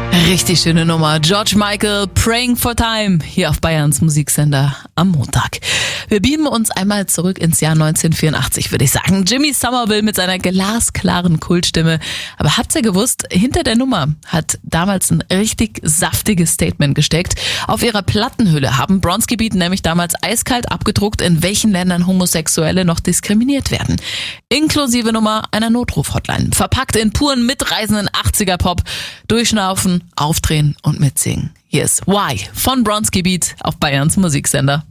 Richtig schöne Nummer. George Michael, Praying for Time, hier auf Bayerns Musiksender am Montag. Wir beamen uns einmal zurück ins Jahr 1984, würde ich sagen. Jimmy Somerville mit seiner glasklaren Kultstimme. Aber habt ihr gewusst, hinter der Nummer hat damals ein richtig saftiges Statement gesteckt. Auf ihrer Plattenhülle haben Bronski Beat nämlich damals eiskalt abgedruckt, in welchen Ländern Homosexuelle noch diskriminiert werden. Inklusive Nummer einer Notruf-Hotline. Verpackt in puren mitreißenden 80er-Pop. Durchschnaufen, aufdrehen und mitsingen. Hier ist Why von Bronski Beat auf Bayerns Musiksender.